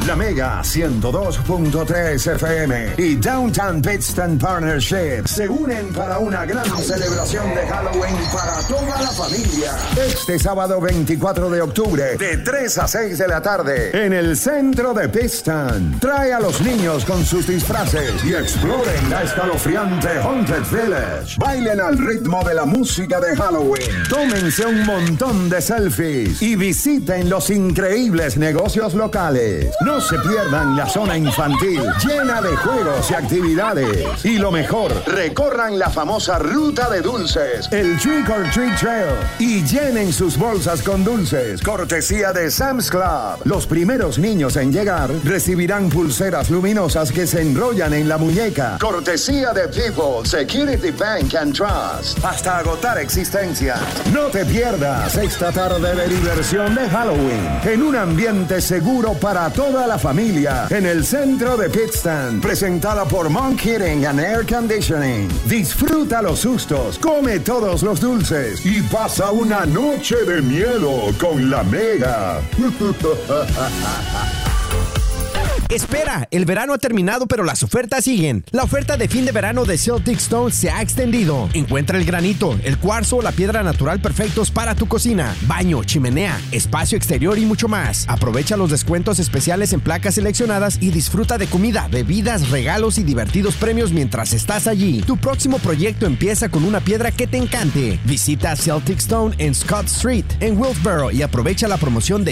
La Mega 102.3 FM y Downtown Pittston Partnership se unen para una gran celebración de Halloween para toda la familia. Este sábado 24 de octubre, de 3 a 6 de la tarde, en el centro de Pittston. Trae a los niños con sus disfraces y exploren la escalofriante Haunted Village. Bailen al ritmo de la música de Halloween. Tómense un montón de selfies y visiten los increíbles negocios locales. No se pierdan la zona infantil, llena de juegos y actividades. Y lo mejor, recorran la famosa ruta de dulces, el Trick or Treat Trail, y llenen sus bolsas con dulces, cortesía de Sam's Club. Los primeros niños en llegar recibirán pulseras luminosas que se enrollan en la muñeca, cortesía de People, Security Bank and Trust, hasta agotar existencia. No te pierdas esta tarde de diversión de Halloween, en un ambiente seguro para toda la familia, en el centro de Pittston, presentada por Monk Heating and Air Conditioning. Disfruta los sustos, come todos los dulces y pasa una noche de miedo con la Mega. Espera, el verano ha terminado, pero las ofertas siguen. La oferta de fin de verano de Celtic Stone se ha extendido. Encuentra el granito, el cuarzo o la piedra natural perfectos para tu cocina, baño, chimenea, espacio exterior y mucho más. Aprovecha los descuentos especiales en placas seleccionadas y disfruta de comida, bebidas, regalos y divertidos premios mientras estás allí. Tu próximo proyecto empieza con una piedra que te encante. Visita Celtic Stone en Scott Street, en Wilkesboro, y aprovecha la promoción de